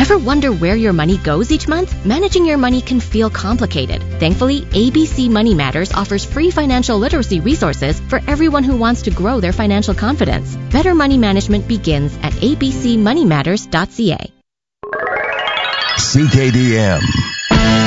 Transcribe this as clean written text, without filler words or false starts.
Ever wonder where your money goes each month? Managing your money can feel complicated. Thankfully, ABC Money Matters offers free financial literacy resources for everyone who wants to grow their financial confidence. Better money management begins at abcmoneymatters.ca. CKDM.